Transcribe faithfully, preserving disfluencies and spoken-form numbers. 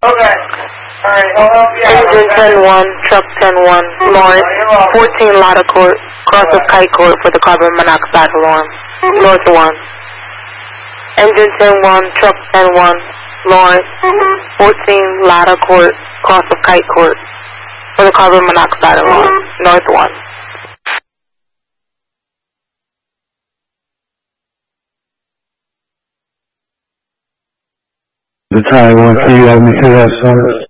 Okay. All right, I'll help you out. Engine ten one, truck ten one, Lawrence, fourteen Lotta Court, cross of Kite Court for the carbon monoxide alarm, North one. Engine ten one, truck ten one, Lawrence, fourteen Lotta Court, cross of Kite Court for the carbon monoxide alarm, North one. The Thai one, can you help me through that, sir?